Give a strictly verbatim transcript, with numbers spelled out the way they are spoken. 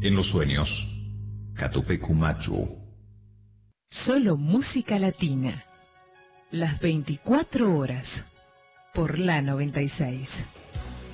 En los sueños, Catupecu Machu. Solo música latina. Las veinticuatro horas. Por la noventa y seis.